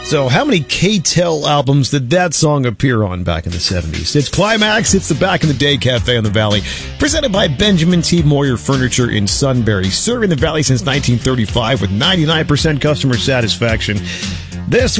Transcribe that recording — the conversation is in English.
So how many K-Tel albums did that song appear on back in the 70s? It's Climax. It's the Back in the Day Cafe on the Valley, presented by Benjamin T. Moyer Furniture in Sunbury, serving the Valley since 1935 with 99% customer satisfaction. This